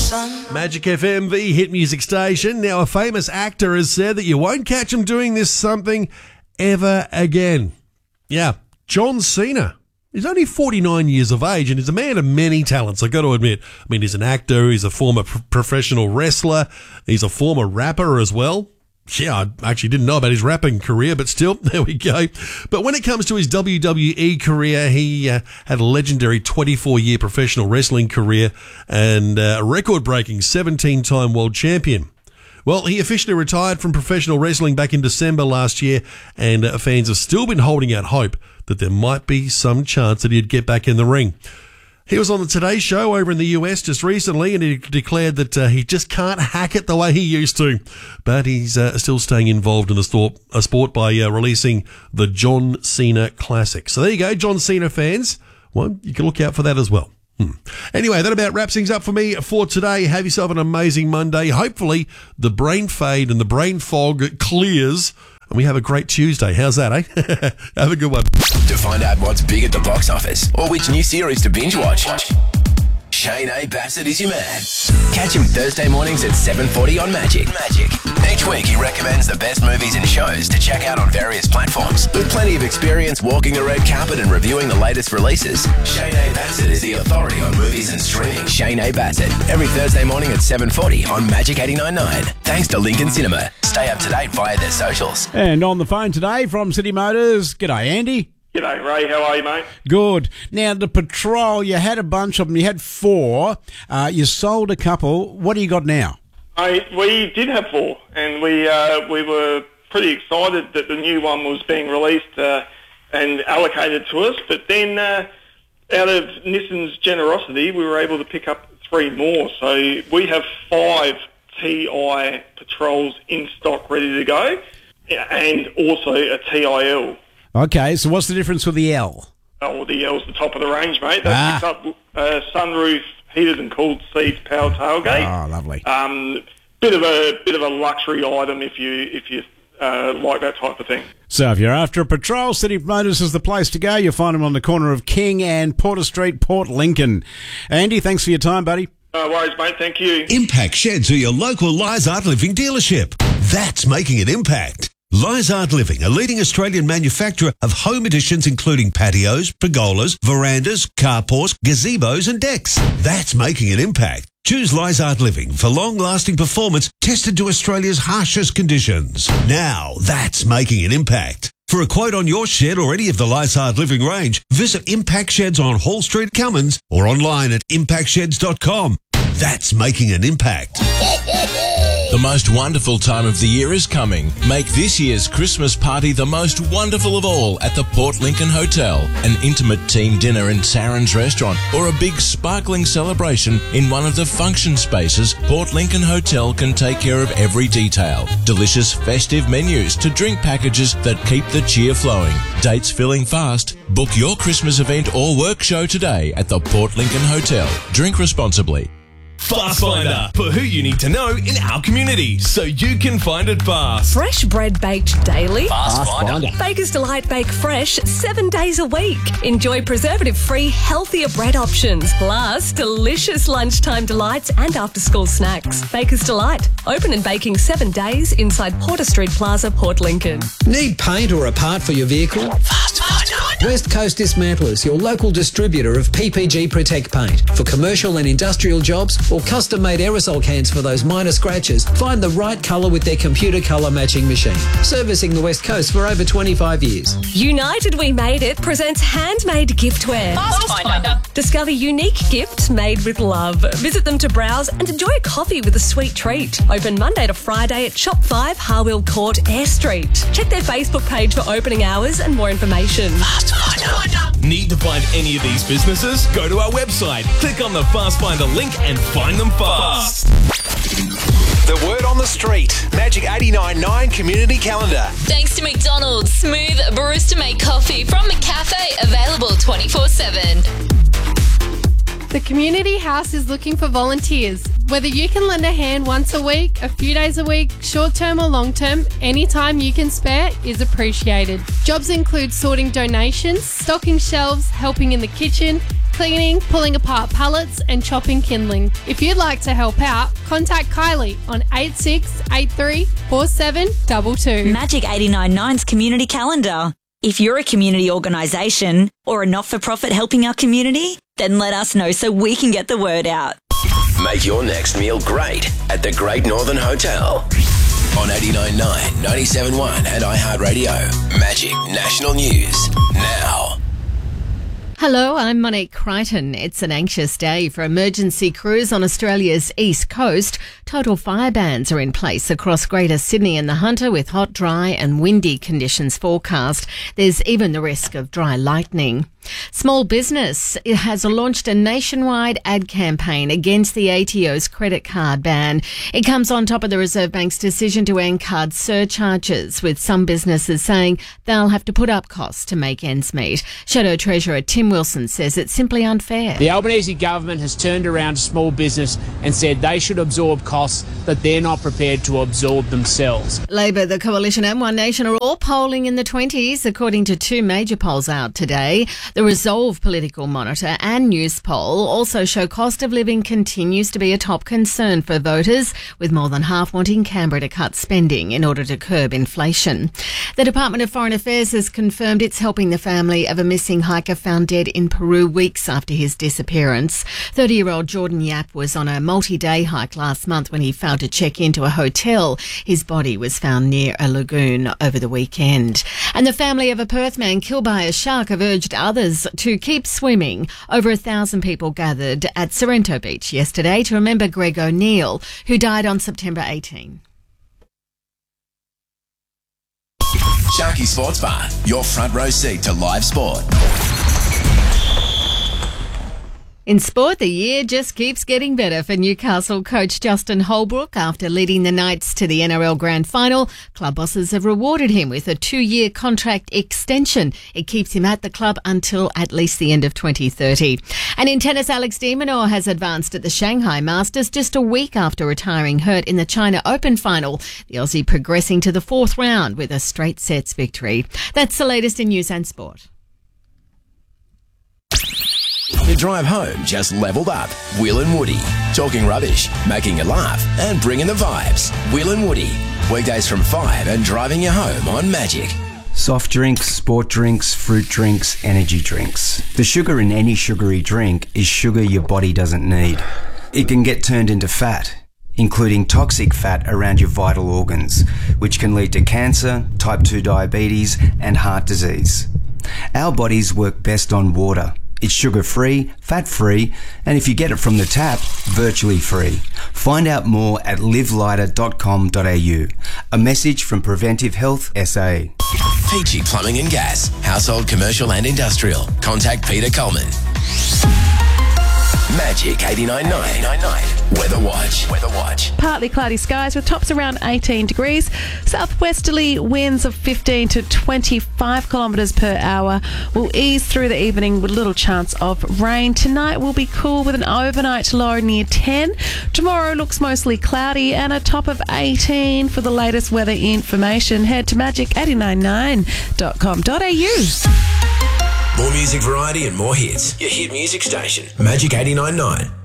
Magic FM, the hit music station. Now, a famous actor has said that you won't catch him doing this something ever again. Yeah, John Cena. He's only 49 years of age and he's a man of many talents, I've got to admit. I mean, he's an actor, he's a former professional wrestler, he's a former rapper as well. Yeah, I actually didn't know about his rapping career, but still, there we go. But when it comes to his WWE career, he had a legendary 24-year professional wrestling career and a record-breaking 17-time world champion. Well, he officially retired from professional wrestling back in December last year, and fans have still been holding out hope that there might be some chance that he'd get back in the ring. He was on the Today Show over in the US just recently, and he declared that he just can't hack it the way he used to. But he's still staying involved in the sport by releasing the John Cena Classic. So there you go, John Cena fans. Well, you can look out for that as well. Anyway, that about wraps things up for me for today. Have yourself an amazing Monday. Hopefully, the brain fade and the brain fog clears, and we have a great Tuesday. How's that, eh? Have a good one. To find out what's big at the box office or which new series to binge watch, Shane A. Bassett is your man. Catch him Thursday mornings at 7:40 on Magic. Each week he recommends the best movies and shows to check out on various platforms. With plenty of experience walking the red carpet and reviewing the latest releases, Shane A. Bassett is the authority on movies and streaming. Shane A. Bassett, every Thursday morning at 7:40 on Magic 89.9. Thanks to Lincoln Cinema. Stay up to date via their socials. And on the phone today from City Motors, g'day Andy. G'day Ray, how are you mate? Good. Now the Patrol, you had a bunch of them, you had 4, you sold a couple, what do you got now? We did have 4 and we were pretty excited that the new one was being released and allocated to us, but then out of Nissan's generosity we were able to pick up 3 more, so we have 5 TI Patrols in stock ready to go and also a TIL. Okay, so what's the difference with the L? Oh, the L's the top of the range, mate. That picks up sunroof, heated and cooled seats, power tailgate. Oh, lovely. Bit of a luxury item if you like that type of thing. So if you're after a Patrol, City Motors is the place to go. You'll find them on the corner of King and Porter Street, Port Lincoln. Andy, thanks for your time, buddy. No worries, mate. Thank you. Impact Sheds are your local Lizard Living dealership. That's making an impact. Lizard Living, a leading Australian manufacturer of home additions including patios, pergolas, verandas, carports, gazebos and decks. That's making an impact. Choose Lizard Living for long-lasting performance tested to Australia's harshest conditions. Now that's making an impact. For a quote on your shed or any of the Lizard Living range, visit Impact Sheds on Hall Street, Cummins, or online at impactsheds.com. That's making an impact. The most wonderful time of the year is coming. Make this year's Christmas party the most wonderful of all at the Port Lincoln Hotel. An intimate team dinner in Saren's restaurant or a big sparkling celebration in one of the function spaces, Port Lincoln Hotel can take care of every detail. Delicious festive menus to drink packages that keep the cheer flowing. Dates filling fast. Book your Christmas event or work show today at the Port Lincoln Hotel. Drink responsibly. Fast Finder, for who you need to know in our community, so you can find it fast. Fresh bread baked daily. Fast Finder. Baker's Delight bake fresh 7 days a week. Enjoy preservative-free, healthier bread options, plus delicious lunchtime delights and after-school snacks. Baker's Delight, open and baking 7 days inside Porter Street Plaza, Port Lincoln. Need paint or a part for your vehicle? Fast Finder. West Coast Dismantlers, your local distributor of PPG Protect paint. For commercial and industrial jobs or custom-made aerosol cans for those minor scratches, find the right colour with their computer colour matching machine. Servicing the West Coast for over 25 years. United We Made It presents handmade giftware. Fast Finder. Discover unique gifts made with love. Visit them to browse and enjoy a coffee with a sweet treat. Open Monday to Friday at Shop 5 Harwell Court, Eyre Street. Check their Facebook page for opening hours and more information. Fast Finder. Need to find any of these businesses? Go to our website, click on the Fast Finder link and find them fast. The word on the street. Magic 89.9 Community Calendar. Thanks to McDonald's. Smooth barista-made coffee from McCafe. Available 24/7. The Community House is looking for volunteers. Whether you can lend a hand once a week, a few days a week, short-term or long-term, any time you can spare is appreciated. Jobs include sorting donations, stocking shelves, helping in the kitchen, cleaning, pulling apart pallets and chopping kindling. If you'd like to help out, contact Kylie on 8683 4722. Magic 89.9's community calendar. If you're a community organisation or a not-for-profit helping our community, then let us know so we can get the word out. Make your next meal great at the Great Northern Hotel. On 89.9, 97.1 and iHeartRadio. Magic National News now. Hello, I'm Monique Crichton. It's an anxious day for emergency crews on Australia's east coast. Total fire bans are in place across Greater Sydney and the Hunter with hot, dry and windy conditions forecast. There's even the risk of dry lightning. Small business has launched a nationwide ad campaign against the ATO's credit card ban. It comes on top of the Reserve Bank's decision to end card surcharges, with some businesses saying they'll have to put up costs to make ends meet. Shadow Treasurer Tim Wilson says it's simply unfair. The Albanese government has turned around to small business and said they should absorb costs that they're not prepared to absorb themselves. Labor, the Coalition and One Nation are all polling in the 20s, according to two major polls out today. The Resolve Political Monitor and News Poll also show cost of living continues to be a top concern for voters, with more than half wanting Canberra to cut spending in order to curb inflation. The Department of Foreign Affairs has confirmed it's helping the family of a missing hiker found dead in Peru weeks after his disappearance. 30-year-old Jordan Yap was on a multi-day hike last month when he failed to check into a hotel. His body was found near a lagoon over the weekend. And the family of a Perth man killed by a shark have urged others to keep swimming. Over 1,000 people gathered at Sorrento Beach yesterday to remember Greg O'Neill, who died on September 18. Sharky Sports Bar, your front row seat to live sport. In sport, the year just keeps getting better for Newcastle coach Justin Holbrook. After leading the Knights to the NRL Grand Final, club bosses have rewarded him with a 2-year contract extension. It keeps him at the club until at least the end of 2030. And in tennis, Alex de Minaur has advanced at the Shanghai Masters just a week after retiring hurt in the China Open final. The Aussie progressing to the 4th round with a straight sets victory. That's the latest in news and sport. The drive home just leveled up. Will and Woody. Talking rubbish, making you laugh and bringing the vibes. Will and Woody. Weekdays from 5 and driving you home on Magic. Soft drinks, sport drinks, fruit drinks, energy drinks. The sugar in any sugary drink is sugar your body doesn't need. It can get turned into fat, including toxic fat around your vital organs, which can lead to cancer, type 2 diabetes and heart disease. Our bodies work best on water. It's sugar-free, fat-free, and if you get it from the tap, virtually free. Find out more at livelighter.com.au. A message from Preventive Health SA. Peachy Plumbing and Gas. Household, commercial and industrial. Contact Peter Coleman. Magic 89.9. Weather Watch. Partly cloudy skies with tops around 18 degrees. Southwesterly winds of 15 to 25 kilometres per hour will ease through the evening with little chance of rain. Tonight will be cool with an overnight low near 10. Tomorrow looks mostly cloudy and a top of 18 for the latest weather information. Head to magic899.com.au. More music variety and more hits. Your hit music station. Magic 89.9.